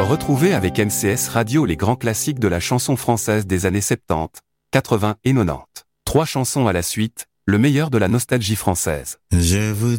Retrouvez avec NCS Radio les grands classiques de la chanson française des années 70, 80 et 90. 3 chansons à la suite, le meilleur de la nostalgie française. Je vous